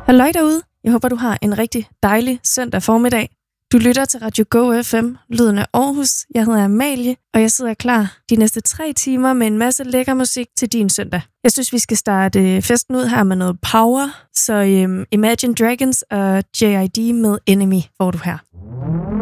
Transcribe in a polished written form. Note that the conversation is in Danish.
Halløj derude. Jeg håber, du har en rigtig dejlig søndag formiddag. Du lytter til Radio Go FM, lyden af Aarhus. Jeg hedder Amalie, og jeg sidder klar de næste 3 timer med en masse lækker musik til din søndag. Jeg synes, vi skal starte festen ud her med noget power, så Imagine Dragons og J.I.D. med Enemy får du her.